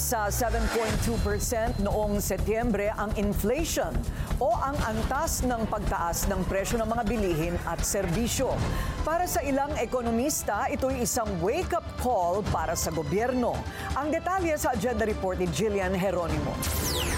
Nasa 7.2% noong Setyembre ang inflation o ang antas ng pagtaas ng presyo ng mga bilihin at serbisyo. Para sa ilang ekonomista, ito'y isang wake-up call para sa gobyerno. Ang detalye sa agenda report ni Jillian Heronimo.